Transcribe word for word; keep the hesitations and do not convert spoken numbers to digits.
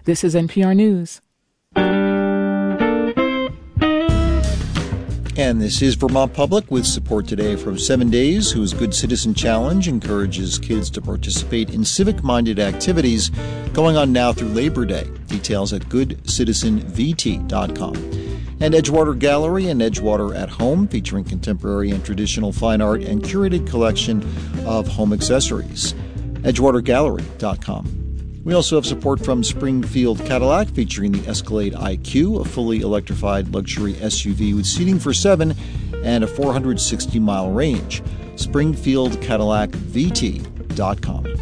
This is N P R News. And this is Vermont Public with support today from Seven Days, whose Good Citizen Challenge encourages kids to participate in civic-minded activities going on now through Labor Day. Details at good citizen v t dot com. And Edgewater Gallery and Edgewater at Home, featuring contemporary and traditional fine art and curated collection of home accessories. edgewater gallery dot com. We also have support from Springfield Cadillac, featuring the Escalade I Q, a fully electrified luxury S U V with seating for seven and a four hundred sixty mile range. springfield cadillac v t dot com.